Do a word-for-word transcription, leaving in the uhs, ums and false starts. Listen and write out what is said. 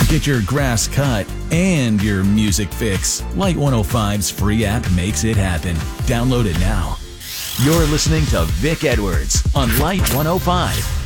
Get your grass cut and your music fix. Light one oh five's free app makes it happen. Download it now. You're listening to Vic Edwards on Light one oh five.